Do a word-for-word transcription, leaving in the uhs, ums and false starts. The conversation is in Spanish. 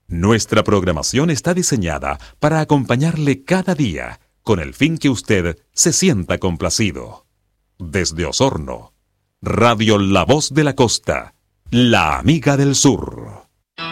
Nuestra programación está diseñada para acompañarle cada día con el fin que usted se sienta complacido. Desde Osorno, Radio La Voz de la Costa, la amiga del sur.